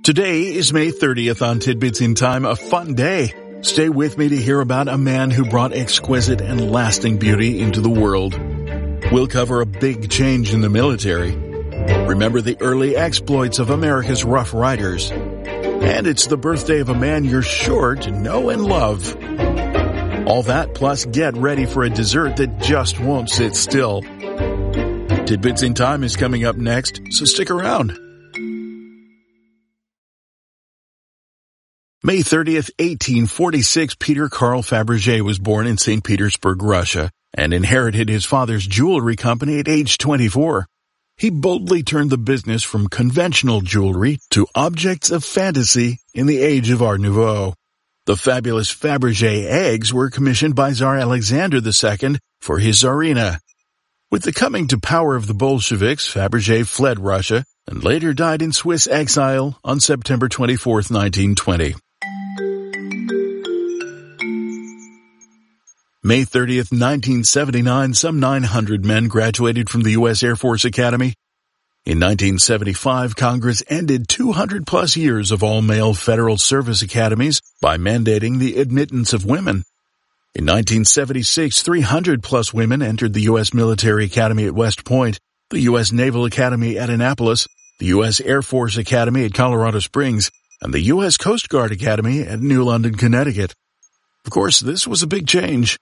Today is May 30th on Tidbits in Time, a fun day. Stay with me to hear about a man who brought exquisite and lasting beauty into the world. We'll cover a big change in the military. Remember the early exploits of America's Rough Riders. And it's the birthday of a man you're sure to know and love. All that plus get ready for a dessert that just won't sit still. Tidbits in Time is coming up next, so stick around. May 30th, 1846, Peter Carl Fabergé was born in St. Petersburg, Russia, and inherited his father's jewelry company at age 24. He boldly turned the business from conventional jewelry to objects of fantasy in the age of Art Nouveau. The fabulous Fabergé eggs were commissioned by Tsar Alexander II for his Tsarina. With the coming to power of the Bolsheviks, Fabergé fled Russia and later died in Swiss exile on September 24, 1920. May 30th, 1979, some 900 men graduated from the U.S. Air Force Academy. In 1975, Congress ended 200-plus years of all-male federal service academies by mandating the admittance of women. In 1976, 300-plus women entered the U.S. Military Academy at West Point, the U.S. Naval Academy at Annapolis, the U.S. Air Force Academy at Colorado Springs, and the U.S. Coast Guard Academy at New London, Connecticut. Of course, this was a big change.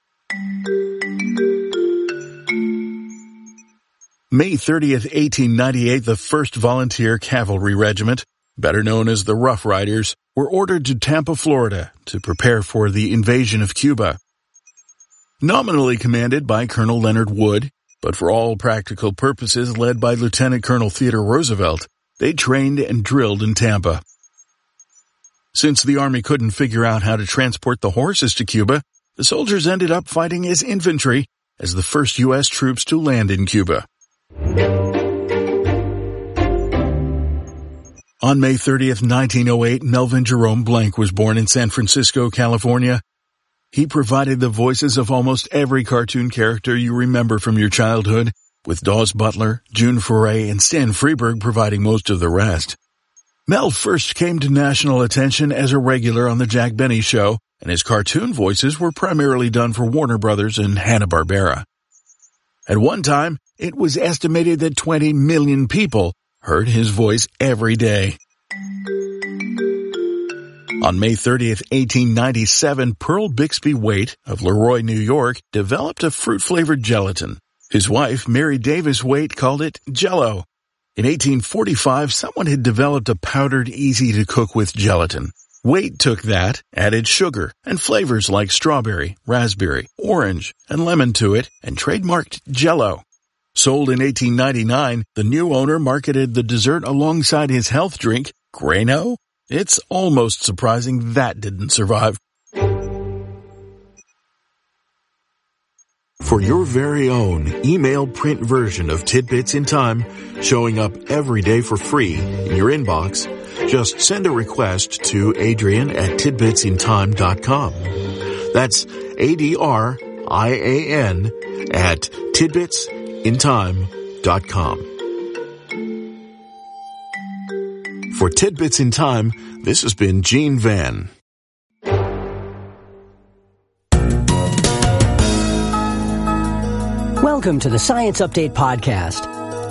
May 30th, 1898, the 1st Volunteer Cavalry Regiment, better known as the Rough Riders, were ordered to Tampa, Florida, to prepare for the invasion of Cuba. Nominally commanded by Colonel Leonard Wood, but for all practical purposes led by Lieutenant Colonel Theodore Roosevelt, they trained and drilled in Tampa. Since the Army couldn't figure out how to transport the horses to Cuba, the soldiers ended up fighting as infantry as the first U.S. troops to land in Cuba. On May 30th, 1908, Melvin Jerome Blanc was born in San Francisco, California. He provided the voices of almost every cartoon character you remember from your childhood, with Dawes Butler, June Foray, and Stan Freberg providing most of the rest. Mel first came to national attention as a regular on The Jack Benny Show, and his cartoon voices were primarily done for Warner Brothers and Hanna-Barbera. At one time, it was estimated that 20 million people heard his voice every day. On May 30th, 1897, Pearl Bixby Waite of Leroy, New York, developed a fruit-flavored gelatin. His wife, Mary Davis Waite, called it Jell-O. In 1845, someone had developed a powdered, easy-to-cook-with gelatin. Waite took that, added sugar, and flavors like strawberry, raspberry, orange, and lemon to it, and trademarked Jell-O. Sold in 1899, the new owner marketed the dessert alongside his health drink, Grano. It's almost surprising that didn't survive. For your very own email print version of Tidbits in Time, showing up every day for free in your inbox, just send a request to Adrian@tidbitsintime.com. That's ADRIAN at tidbitsintime.com. For Tidbits in Time, this has been Gene Van. Welcome to the Science Update Podcast.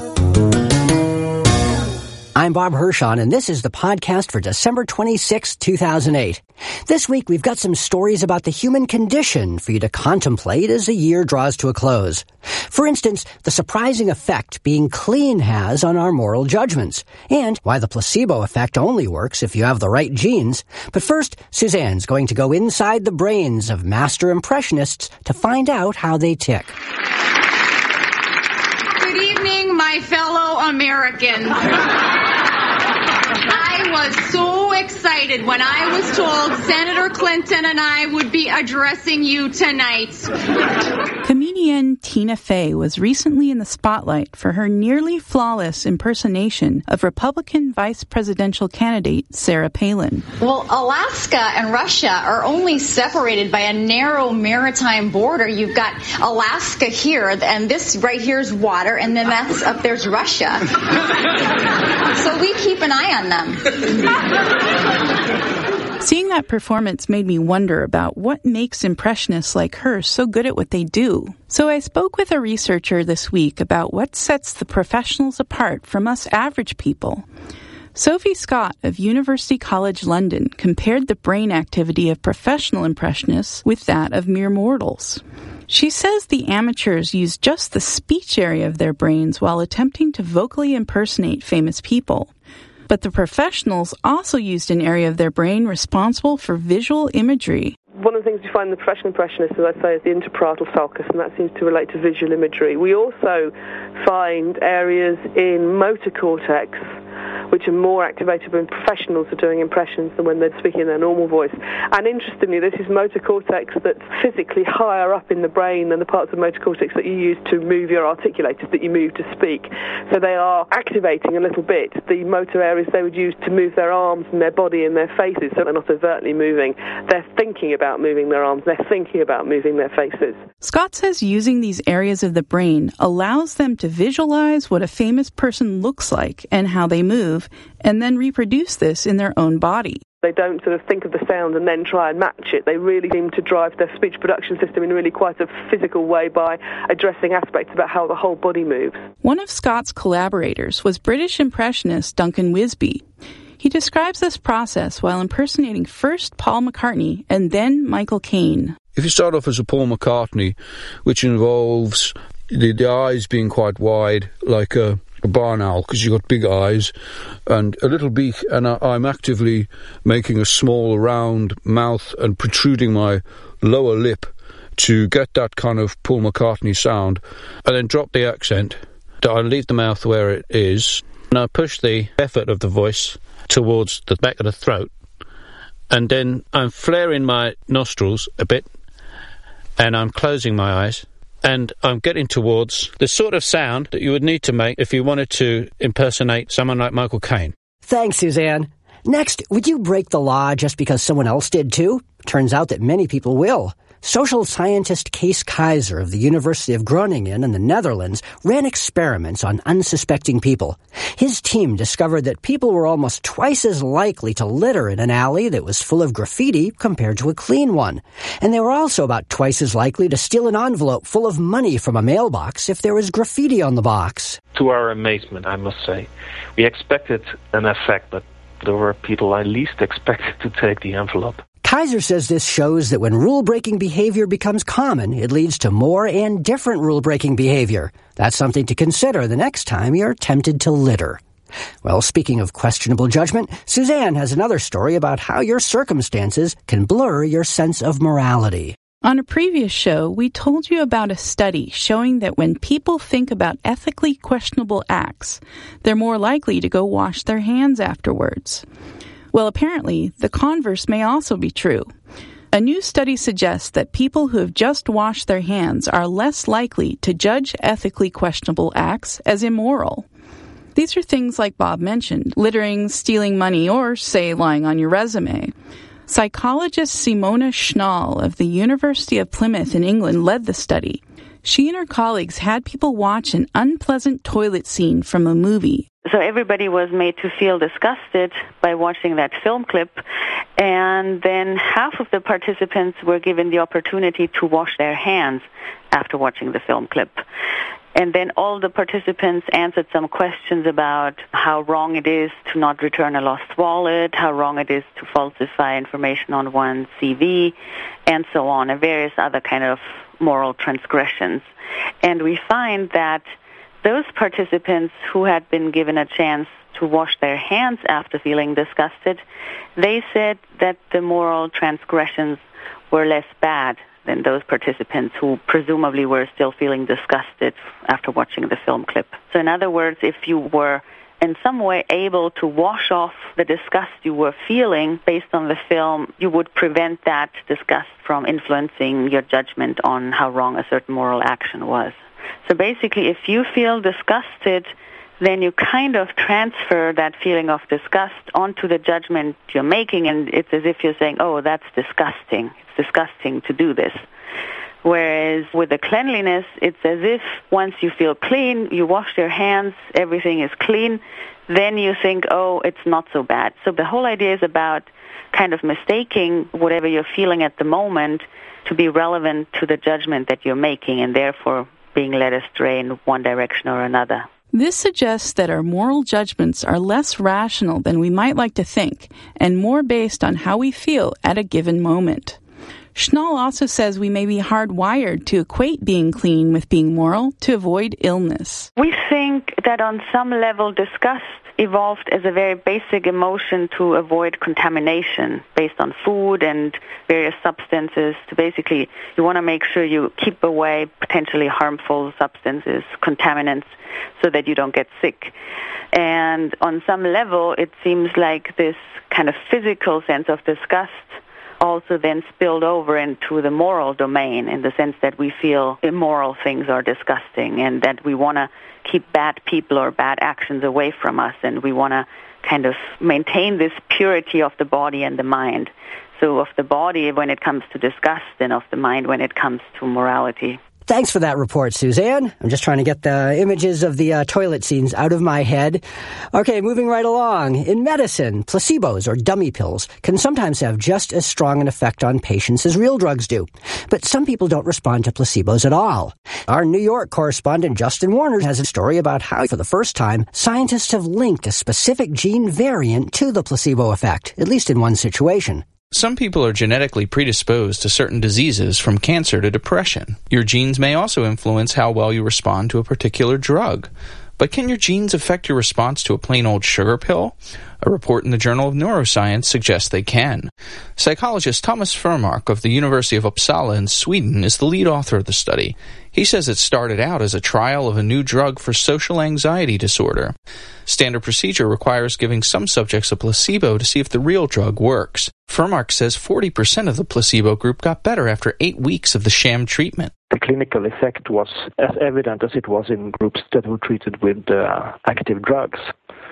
I'm Bob Hirschon, and this is the podcast for December 26, 2008. This week, we've got some stories about the human condition for you to contemplate as the year draws to a close. For instance, the surprising effect being clean has on our moral judgments, and why the placebo effect only works if you have the right genes. But first, Suzanne's going to go inside the brains of master impressionists to find out how they tick. Good evening, my fellow Americans. I was so excited when I was told Senator Clinton and I would be addressing you tonight. Comedian Tina Fey was recently in the spotlight for her nearly flawless impersonation of Republican vice presidential candidate Sarah Palin. Well, Alaska and Russia are only separated by a narrow maritime border. You've got Alaska here, and this right here is water, and then that's up there's Russia. So we keep keep an eye on them. Seeing that performance made me wonder about what makes impressionists like her so good at what they do. So I spoke with a researcher this week about what sets the professionals apart from us average people. Sophie Scott of University College London compared the brain activity of professional impressionists with that of mere mortals. She says the amateurs use just the speech area of their brains while attempting to vocally impersonate famous people. But the professionals also used an area of their brain responsible for visual imagery. One of the things we find in the professional impressionists, as I say, is the interparietal sulcus, and that seems to relate to visual imagery. We also find areas in motor cortex which are more activated when professionals are doing impressions than when they're speaking in their normal voice. And interestingly, this is motor cortex that's physically higher up in the brain than the parts of motor cortex that you use to move your articulators, that you move to speak. So they are activating a little bit the motor areas they would use to move their arms and their body and their faces, so they're not overtly moving. They're thinking about moving their arms, they're thinking about moving their faces. Scott says using these areas of the brain allows them to visualize what a famous person looks like and how they move, and then reproduce this in their own body. They don't sort of think of the sound and then try and match it. They really seem to drive their speech production system in really quite a physical way by addressing aspects about how the whole body moves. One of Scott's collaborators was British impressionist Duncan Wisby. He describes this process while impersonating first Paul McCartney and then Michael Caine. If you start off as a Paul McCartney, which involves the eyes being quite wide, like a barn owl, because you've got big eyes and a little beak, and I'm actively making a small round mouth and protruding my lower lip to get that kind of Paul McCartney sound, and then drop the accent. I leave the mouth where it is, and I push the effort of the voice towards the back of the throat, and then I'm flaring my nostrils a bit, and I'm closing my eyes, and I'm getting towards the sort of sound that you would need to make if you wanted to impersonate someone like Michael Caine. Thanks, Suzanne. Next, would you break the law just because someone else did too? Turns out that many people will. Social scientist Kees Keizer of the University of Groningen in the Netherlands ran experiments on unsuspecting people. His team discovered that people were almost twice as likely to litter in an alley that was full of graffiti compared to a clean one. And they were also about twice as likely to steal an envelope full of money from a mailbox if there was graffiti on the box. To our amazement, I must say. We expected an effect, but there were people I least expected to take the envelope. Keizer says this shows that when rule-breaking behavior becomes common, it leads to more and different rule-breaking behavior. That's something to consider the next time you're tempted to litter. Well, speaking of questionable judgment, Suzanne has another story about how your circumstances can blur your sense of morality. On a previous show, we told you about a study showing that when people think about ethically questionable acts, they're more likely to go wash their hands afterwards. Well, apparently, the converse may also be true. A new study suggests that people who have just washed their hands are less likely to judge ethically questionable acts as immoral. These are things like Bob mentioned, littering, stealing money, or, say, lying on your resume. Psychologist Simona Schnall of the University of Plymouth in England led the study. She and her colleagues had people watch an unpleasant toilet scene from a movie. So everybody was made to feel disgusted by watching that film clip, and then half of the participants were given the opportunity to wash their hands after watching the film clip. And then all the participants answered some questions about how wrong it is to not return a lost wallet, how wrong it is to falsify information on one's CV, and so on, and various other kind of moral transgressions. And we find that those participants who had been given a chance to wash their hands after feeling disgusted, they said that the moral transgressions were less bad than those participants who presumably were still feeling disgusted after watching the film clip. So in other words, if you were in some way able to wash off the disgust you were feeling based on the film, you would prevent that disgust from influencing your judgment on how wrong a certain moral action was. So basically, if you feel disgusted, then you kind of transfer that feeling of disgust onto the judgment you're making, and it's as if you're saying, oh, that's disgusting. It's disgusting to do this. Whereas with the cleanliness, it's as if once you feel clean, you wash your hands, everything is clean, then you think, oh, it's not so bad. So the whole idea is about kind of mistaking whatever you're feeling at the moment to be relevant to the judgment that you're making, and therefore being led astray in one direction or another. This suggests that our moral judgments are less rational than we might like to think, and more based on how we feel at a given moment. Schnall also says we may be hardwired to equate being clean with being moral to avoid illness. We think that on some level disgust evolved as a very basic emotion to avoid contamination based on food and various substances. To basically, you want to make sure you keep away potentially harmful substances, contaminants, so that you don't get sick. And on some level, it seems like this kind of physical sense of disgust also then spilled over into the moral domain, in the sense that we feel immoral things are disgusting and that we want to keep bad people or bad actions away from us, and we want to kind of maintain this purity of the body and the mind. So of the body when it comes to disgust, and of the mind when it comes to morality. Thanks for that report, Suzanne. I'm just trying to get the images of the toilet scenes out of my head. Okay, moving right along. In medicine, placebos, or dummy pills, can sometimes have just as strong an effect on patients as real drugs do. But some people don't respond to placebos at all. Our New York correspondent, Justin Warner, has a story about how, for the first time, scientists have linked a specific gene variant to the placebo effect, at least in one situation. Some people are genetically predisposed to certain diseases, from cancer to depression. Your genes may also influence how well you respond to a particular drug. But can your genes affect your response to a plain old sugar pill? A report in the Journal of Neuroscience suggests they can. Psychologist Thomas Fermark of the University of Uppsala in Sweden is the lead author of the study. He says it started out as a trial of a new drug for social anxiety disorder. Standard procedure requires giving some subjects a placebo to see if the real drug works. Fermark says 40% of the placebo group got better after 8 weeks of the sham treatment. The clinical effect was as evident as it was in groups that were treated with active drugs.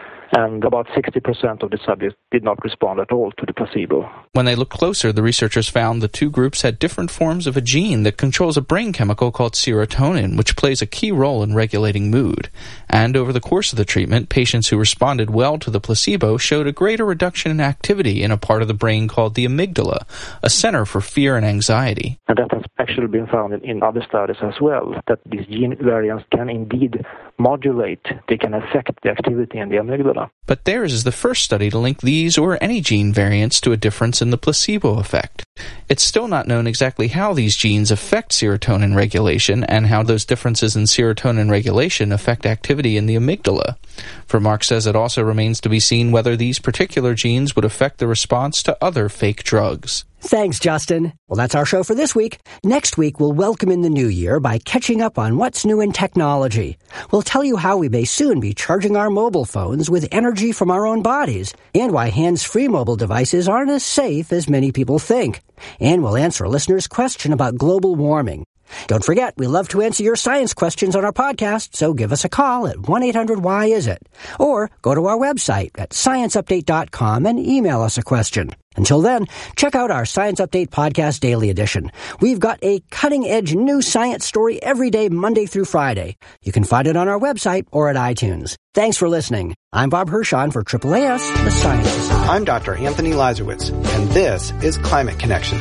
And about 60% of the subjects did not respond at all to the placebo. When they looked closer, the researchers found the two groups had different forms of a gene that controls a brain chemical called serotonin, which plays a key role in regulating mood. And over the course of the treatment, patients who responded well to the placebo showed a greater reduction in activity in a part of the brain called the amygdala, a center for fear and anxiety. And that has actually been found in other studies as well, that these gene variants can indeed modulate, they can affect the activity in the amygdala. But theirs is the first study to link these or any gene variants to a difference in the placebo effect. It's still not known exactly how these genes affect serotonin regulation and how those differences in serotonin regulation affect activity in the amygdala. Fermark says it also remains to be seen whether these particular genes would affect the response to other fake drugs. Thanks, Justin. Well, that's our show for this week. Next week, we'll welcome in the new year by catching up on what's new in technology. We'll tell you how we may soon be charging our mobile phones with energy from our own bodies, and why hands-free mobile devices aren't as safe as many people think. And we'll answer a listener's question about global warming. Don't forget, we love to answer your science questions on our podcast, so give us a call at 1-800-WHY-IS-IT? Or go to our website at scienceupdate.com and email us a question. Until then, check out our Science Update Podcast Daily Edition. We've got a cutting-edge new science story every day, Monday through Friday. You can find it on our website or at iTunes. Thanks for listening. I'm Bob Hirschon for AAAS, the Science Society. I'm Dr. Anthony Lazarowitz, and this is Climate Connections.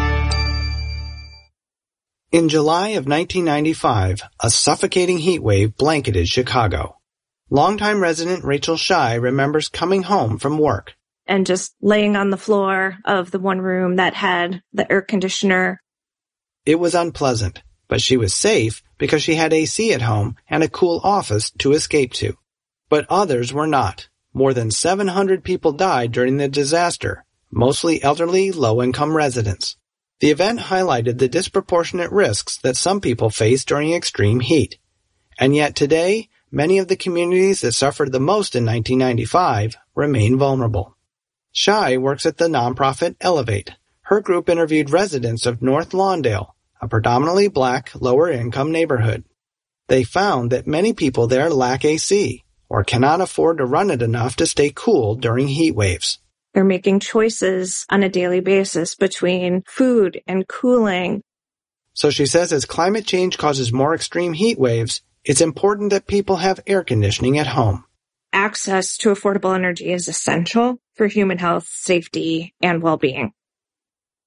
In July of 1995, a suffocating heat wave blanketed Chicago. Longtime resident Rachel Shy remembers coming home from work and just laying on the floor of the one room that had the air conditioner. It was unpleasant, but she was safe because she had AC at home and a cool office to escape to. But others were not. More than 700 people died during the disaster, mostly elderly, low-income residents. The event highlighted the disproportionate risks that some people face during extreme heat. And yet today, many of the communities that suffered the most in 1995 remain vulnerable. Shy works at the nonprofit Elevate. Her group interviewed residents of North Lawndale, a predominantly black, lower-income neighborhood. They found that many people there lack AC or cannot afford to run it enough to stay cool during heat waves. They're making choices on a daily basis between food and cooling. So she says as climate change causes more extreme heat waves, it's important that people have air conditioning at home. access to affordable energy is essential for human health, safety, and well-being.